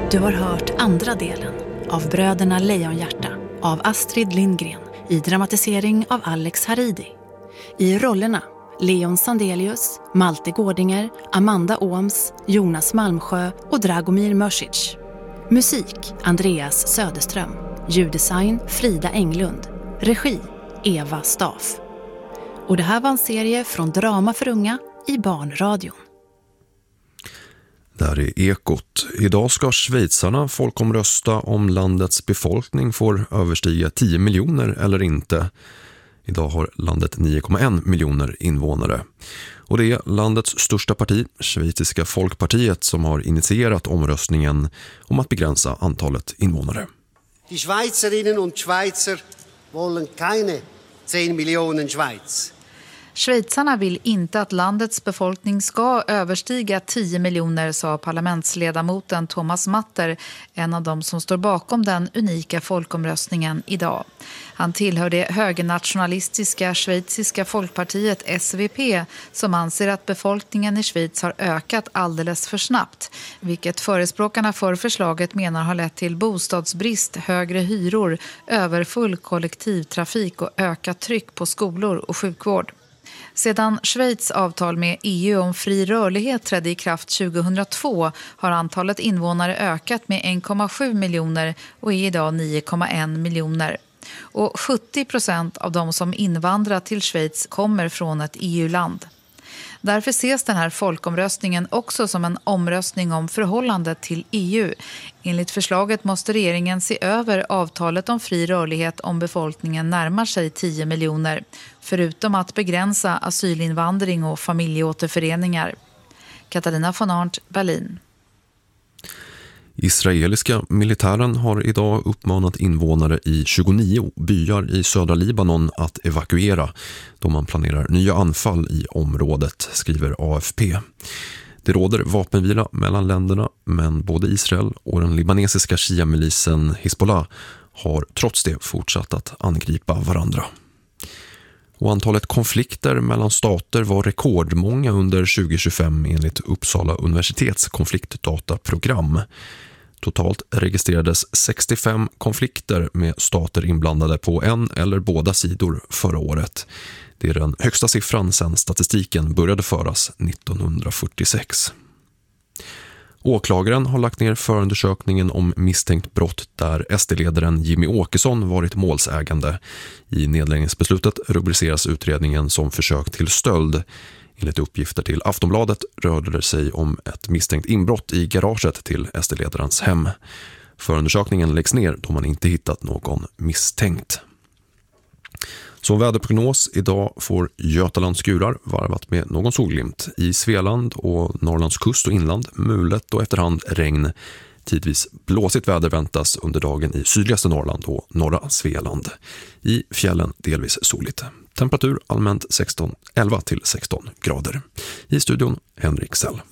Du har hört andra delen av Bröderna Lejonhjärta av Astrid Lindgren i dramatisering av Alex Haridi. I rollerna Leon Sandelius, Malte Gårdinger, Amanda Ooms, Jonas Malmsjö och Dragomir Mrsic. Musik Andreas Söderström. Ljuddesign Frida Englund. Regi Eva Staff. Och det här var en serie från Drama för unga i Barnradion. Där är Ekot. Idag ska schweizarna folkomrösta om landets befolkning får överstiga 10 miljoner eller inte. Idag har landet 9,1 miljoner invånare. Och det är landets största parti, Schweiziska Folkpartiet, som har initierat omröstningen om att begränsa antalet invånare. Die Schweizerinnen und Schweizer wollen keine 10 Millionen Schweiz. Schweizarna vill inte att landets befolkning ska överstiga 10 miljoner, sa parlamentsledamoten Thomas Matter, en av dem som står bakom den unika folkomröstningen idag. Han tillhör det högernationalistiska schweiziska folkpartiet SVP som anser att befolkningen i Schweiz har ökat alldeles för snabbt, vilket förespråkarna för förslaget menar har lett till bostadsbrist, högre hyror, överfull kollektivtrafik och ökat tryck på skolor och sjukvård. Sedan Schweiz avtal med EU om fri rörlighet trädde i kraft 2002 har antalet invånare ökat med 1,7 miljoner och är idag 9,1 miljoner. Och 70% av de som invandrar till Schweiz kommer från ett EU-land. Därför ses den här folkomröstningen också som en omröstning om förhållandet till EU. Enligt förslaget måste regeringen se över avtalet om fri rörlighet om befolkningen närmar sig 10 miljoner, förutom att begränsa asylinvandring och familjeåterföreningar. Katarina von Arndt, Berlin. Israeliska militären har idag uppmanat invånare i 29 byar i södra Libanon att evakuera då man planerar nya anfall i området, skriver AFP. Det råder vapenvila mellan länderna, men både Israel och den libanesiska shia-milisen Hezbollah har trots det fortsatt att angripa varandra. Och antalet konflikter mellan stater var rekordmånga under 2025 enligt Uppsala universitets konfliktdataprogram. Totalt registrerades 65 konflikter med stater inblandade på en eller båda sidor förra året. Det är den högsta siffran sedan statistiken började föras 1946. Åklagaren har lagt ner förundersökningen om misstänkt brott där SD-ledaren Jimmy Åkesson varit målsägande. I nedläggningsbeslutet rubriceras utredningen som försök till stöld. Enligt uppgifter till Aftonbladet rörde det sig om ett misstänkt inbrott i garaget till SD-ledarens hem. Förundersökningen läggs ner då man inte hittat någon misstänkt. Som väderprognos idag får Götaland skurar varvat med någon solglimt. I Svealand och Norrlands kust och inland mulet och efterhand regn. Tidvis blåsigt väder väntas under dagen i sydligaste Norrland och norra Svealand. I fjällen delvis soligt. Temperatur allmänt 11 till 16 grader. I studion Henrik Sell.